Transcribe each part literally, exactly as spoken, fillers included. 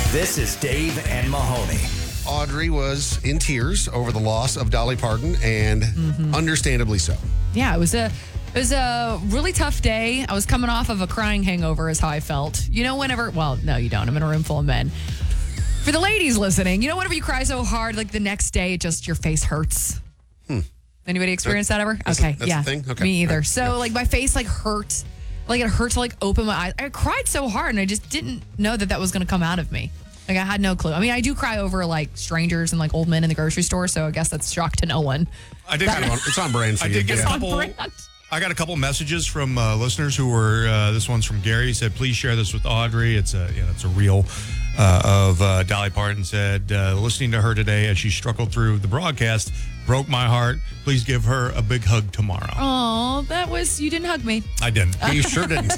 This is Dave and Mahoney. Audrey was in tears over the loss of Dolly Parton, and mm-hmm. understandably so. Yeah, it was a it was a really tough day. I was coming off of a crying hangover is how I felt. You know, whenever, well, no, you don't. I'm in a room full of men. For the ladies listening, you know, whenever you cry so hard, like the next day, it just your face hurts. Hmm. Anybody experience that, that ever? That's okay, a, that's yeah. a thing? Okay. Me either. Right. So, yeah. like, my face, like, hurt. Like, it hurt to, like, open my eyes. I cried so hard, and I just didn't know that that was going to come out of me. Like, I had no clue. I mean, I do cry over, like, strangers and, like, old men in the grocery store, so I guess that's shock to no one. I did. It's on, it's on brand for I you. did get yeah. a couple. I got a couple messages from uh, listeners who were. Uh, this one's from Gary. He said, "Please share this with Audrey. It's a, you know, it's a reel uh, of uh, Dolly Parton." Said, uh, "Listening to her today as she struggled through the broadcast broke my heart. Please give her a big hug tomorrow." Oh, that was you didn't hug me. I didn't. You sure didn't.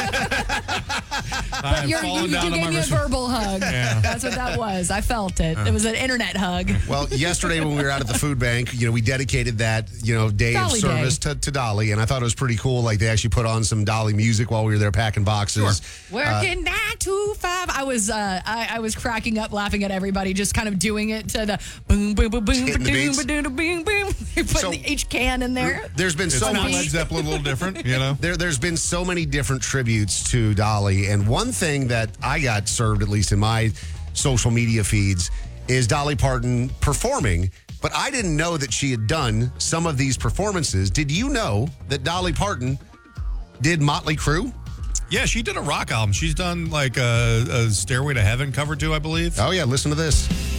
But you're, you, you gave me a verbal hug. Yeah. That's what that was. I felt it. It was an internet hug. Well, yesterday when we were out at the food bank, you know, we dedicated that, you know, day Dolly of service to, to Dolly, and I thought it was pretty cool. Like, they actually put on some Dolly music while we were there packing boxes. Sure. Working nine to five. I was uh, I, I was cracking up, laughing at everybody, just kind of doing it to the boom, boom, boom, boom, Hitting the beats. boom, boom, boom, boom. Putting So- each can in there. There's been It's so not much. Led Zeppelin, a little different, you know. There, there's been so many different tributes to Dolly, and one thing that I got served, at least in my social media feeds, is Dolly Parton performing, but I didn't know that she had done some of these performances. Did you know that Dolly Parton did Motley Crue? Yeah, she did a rock album. She's done like a, a Stairway to Heaven cover too, I believe. Oh, yeah, listen to this.